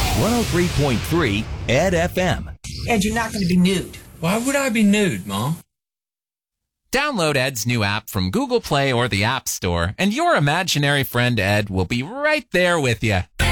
103.3 Ed FM. Ed, you're not going to be nude. Why would I be nude, Mom? Download Ed's new app from Google Play or the App Store, and your imaginary friend Ed will be right there with you.